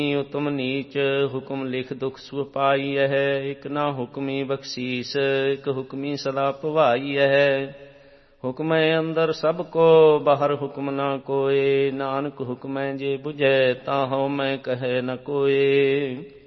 ਉਤਮ ਨੀਚ ਹੁਕਮ ਲਿਖ ਦੁਖ ਸੁਖ ਪਾਈਐ। ਇਕ ਨਾ ਹੁਕਮੀ ਬਖਸ਼ੀਸ ਇਕ ਹੁਕਮੀ ਸਦਾ ਭਵਾਈਐ। ਹੁਕਮੈ ਅੰਦਰ ਸਭ ਕੋ ਬਾਹਰ ਹੁਕਮ ਨਾ ਕੋਇ। ਨਾਨਕ ਹੁਕਮੈ ਜੇ ਬੁਝੈ ਤਾਂ ਹਉ ਮੈਂ ਕਹੈ ਨ ਕੋਇ।